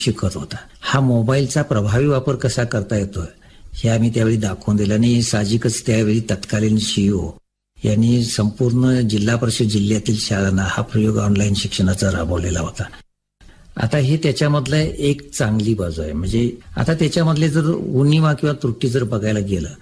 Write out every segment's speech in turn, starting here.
शिकत होता. हा मोबाईलचा प्रभावी वापर कसा करता येतोय हे आम्ही त्यावेळी दाखवून दिलं आणि साहजिकच त्यावेळी तत्कालीन CEO यांनी संपूर्ण जिल्हा परिषद जिल्ह्यातील शाळांना हा प्रयोग ऑनलाईन शिक्षणाचा राबवलेला होता. आता हे त्याच्यामधलं एक चांगली बाजू आहे. म्हणजे आता त्याच्यामधले जर उणिवा किंवा त्रुटी जर बघायला गेलं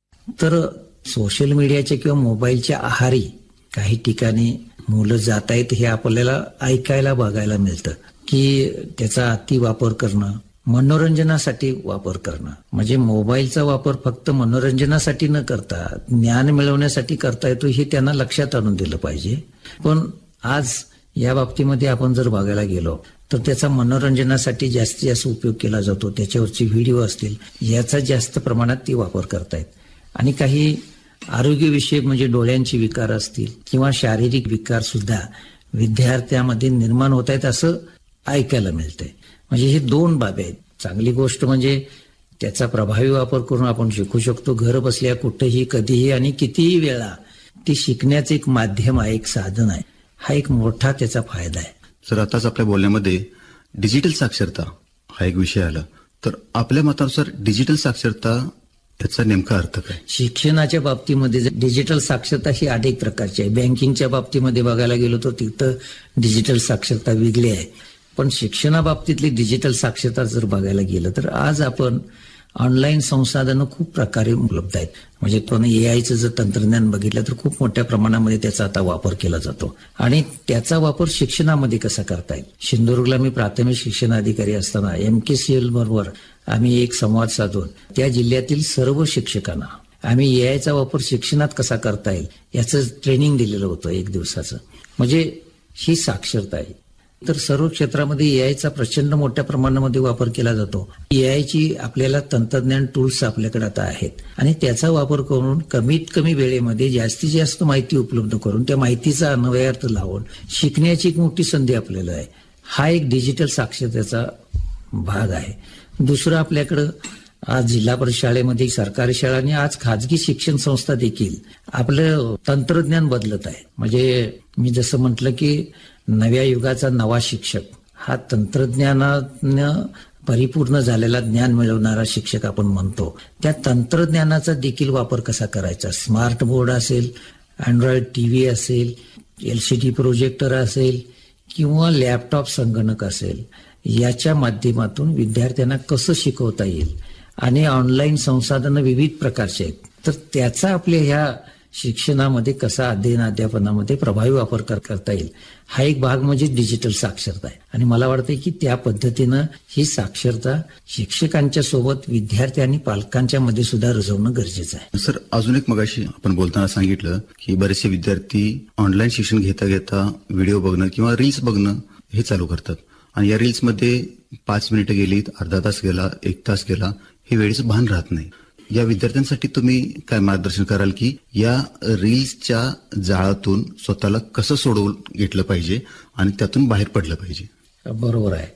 तर सोशल मीडियाच्या किंवा मोबाईलच्या आहारी काही ठिकाणी मुलं जात आहेत हे आपल्याला ऐकायला बघायला मिळतं की त्याचा अति वापर करणं, मनोरंजनासाठी वापर करणं. म्हणजे मोबाईलचा वापर फक्त मनोरंजनासाठी न करता ज्ञान मिळवण्यासाठी करता येतो हे त्यांना लक्षात आणून दिलं पाहिजे. पण आज या बाबतीमध्ये आपण जर बघायला गेलो तर त्याचा मनोरंजनासाठी जास्तीत जास्त उपयोग केला जातो. त्याच्यावरचे व्हिडिओ असतील याचा जास्त प्रमाणात ते वापर करतायत आणि काही आरोग्यविषयक म्हणजे डोळ्यांचे विकार असतील किंवा शारीरिक विकार सुद्धा विद्यार्थ्यांमध्ये निर्माण होत आहेत असं ऐकायला मिळतंय. म्हणजे हे दोन बाबी आहेत. चांगली गोष्ट म्हणजे त्याचा प्रभावी वापर करून आपण शिकू शकतो घर बसल्या कुठेही कधीही आणि कितीही वेळा. ते शिकण्याचं एक माध्यम आहे, एक साधन आहे. हा एक मोठा त्याचा फायदा आहे. सर, आताच आपल्या बोलण्यामध्ये डिजिटल साक्षरता हा एक विषय आला, तर आपल्या मतानुसार डिजिटल साक्षरता याचा नेमका अर्थ काय? शिक्षणाच्या बाबतीमध्ये डिजिटल साक्षरता ही अनेक प्रकारची आहे. बँकिंगच्या बाबतीमध्ये बघायला गेलो तर तिथं डिजिटल साक्षरता वेगळी आहे. पण शिक्षणाबाबतीतली डिजिटल साक्षरता जर बघायला गेलं तर आज आपण ऑनलाईन संसाधनं खूप प्रकारे उपलब्ध आहेत. म्हणजे पण AIचं जर तंत्रज्ञान बघितलं तर खूप मोठ्या प्रमाणामध्ये त्याचा आता वापर केला जातो आणि त्याचा वापर शिक्षणामध्ये कसा करता येईल. सिंधुदुर्गला मी प्राथमिक शिक्षण अधिकारी असताना MKCL बरोबर आम्ही एक संवाद साधून त्या जिल्ह्यातील सर्व शिक्षकांना आम्ही AIचा वापर शिक्षणात कसा करता येईल याचं ट्रेनिंग दिलेलं होतं 1 दिवसाचं. म्हणजे ही साक्षरता आहे. तर सर्व क्षेत्रामध्ये AIचा प्रचंड मोठ्या प्रमाणामध्ये वापर केला जातो. AIची आपल्याला तंत्रज्ञान टूल्स आपल्याकडे आता आहेत आणि त्याचा वापर करून कमीत कमी वेळेमध्ये जास्तीत जास्त माहिती उपलब्ध करून त्या माहितीचा अन्वयार्थ लावून शिकण्याची एक मोठी संधी आपल्याला आहे. हा एक डिजिटल साक्षरतेचा भाग आहे. दुसरं आपल्याकडं आज जिल्हा परिषद शाळेमध्ये सरकारी शाळा आणि आज खाजगी शिक्षण संस्था देखील आपलं तंत्रज्ञान बदलत आहे. म्हणजे मी जसं म्हटलं की नव्या युगाचा नवा शिक्षक हा तंत्रज्ञानानं परिपूर्ण झालेला ज्ञान मिळवणारा शिक्षक आपण म्हणतो. त्या तंत्रज्ञानाचा देखील वापर कसा करायचा. स्मार्ट बोर्ड असेल, अँड्रॉइड TV असेल, LCD प्रोजेक्टर असेल किंवा लॅपटॉप संगणक असेल, याच्या माध्यमातून विद्यार्थ्यांना कसं शिकवता येईल आणि ऑनलाईन संसाधनं विविध प्रकारचे आहेत तर त्याचा आपल्या ह्या शिक्षणामध्ये कसा अध्ययन अध्यापनामध्ये प्रभावी वापर करता येईल हा एक भाग म्हणजे डिजिटल साक्षरता आहे. आणि मला वाटतं की त्या पद्धतीनं ही साक्षरता शिक्षकांच्या सोबत विद्यार्थी आणि पालकांच्या मध्ये सुद्धा रुजवणं गरजेचं आहे. सर, अजून एक मगाशी आपण बोलताना सांगितलं की बरेचसे विद्यार्थी ऑनलाईन शिक्षण घेता घेता व्हिडिओ बघणं किंवा रील्स बघणं हे चालू करतात आणि या रील्समध्ये 5 मिनिटं गेलीत, अर्धा तास गेला, 1 तास गेला, हे वेळेचं भान राहत नाही. या विद्यार्थ्यांसाठी तुम्ही काय मार्गदर्शन कराल की या रील्सच्या जाळातून स्वतःला कसं सोडवून घेतलं पाहिजे आणि त्यातून बाहेर पडलं पाहिजे? बरोबर आहे.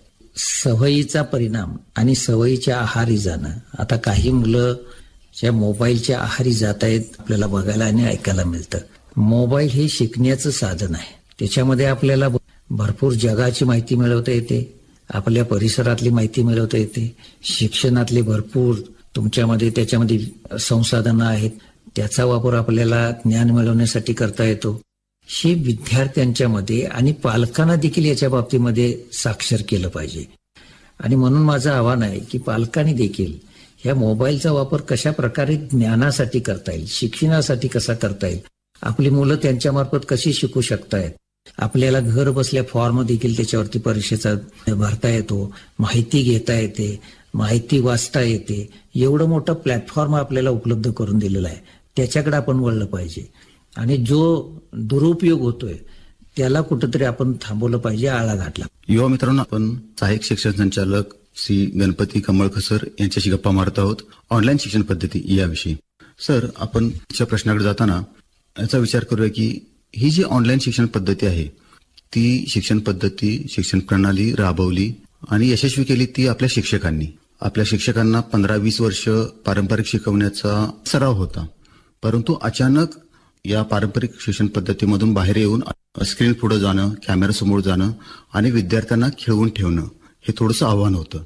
सवयीचा परिणाम आणि सवयीच्या आहारी जाणं. आता काही मुलं ज्या मोबाईलच्या आहारी जात आहेत आपल्याला बघायला आणि ऐकायला मिळतं. मोबाईल हे शिकण्याचं साधन आहे. त्याच्यामध्ये आपल्याला भरपूर जगाची माहिती मिळवता येते, आपल्या परिसरातली माहिती मिळवता येते, शिक्षणातली भरपूर तुमच्यामध्ये त्याच्यामध्ये संसाधनं आहेत, त्याचा वापर आपल्याला ज्ञान मिळवण्यासाठी करता येतो. हे विद्यार्थ्यांच्या मध्ये आणि पालकांना देखील याच्या बाबतीमध्ये साक्षर केलं पाहिजे. आणि म्हणून माझं आव्हान आहे की पालकांनी देखील ह्या मोबाईलचा वापर कशा प्रकारे ज्ञानासाठी करता येईल, शिक्षणासाठी कसा करता येईल, आपली मुलं त्यांच्यामार्फत कशी शिकू शकतायत. आपल्याला घर बसल्या फॉर्म देखील त्याच्यावरती परीक्षेचा भरता येतो, माहिती घेता येते, माहिती वाचता येते. एवढं मोठं प्लॅटफॉर्म आपल्याला उपलब्ध करून दिलेला आहे, त्याच्याकडे आपण वळलं पाहिजे. आणि जो दुरुपयोग होतोय त्याला कुठेतरी आपण थांबवलं पाहिजे, आळा घातला. युवा मित्रांनो, आपण सहाय्यक शिक्षण संचालक श्री गणपती कमळकर सर यांच्याशी गप्पा मारत आहोत ऑनलाईन शिक्षण पद्धती याविषयी. सर, आपण त्या प्रश्नाकडे जाताना याचा विचार करूया की ही जी ऑनलाईन शिक्षण पद्धती आहे ती शिक्षण पद्धती, शिक्षण प्रणाली राबवली आणि यशस्वी केली ती आपल्या शिक्षकांनी. आपल्या शिक्षकांना 15-20 वर्ष पारंपरिक शिकवण्याचा सराव होता, परंतु अचानक या पारंपरिक शिक्षण पद्धतीमधून बाहेर येऊन स्क्रीन पुढे जाणं, कॅमेरा समोर जाणं आणि विद्यार्थ्यांना खेळवून ठेवणं हे थोडंसं आव्हान होतं.